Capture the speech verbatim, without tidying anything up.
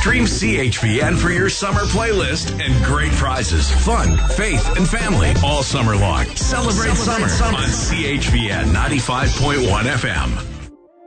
Stream C H V N for your summer playlist and great prizes, fun, faith, and family all summer long. Celebrate, Celebrate summer, summer on C H V N ninety-five point one F M.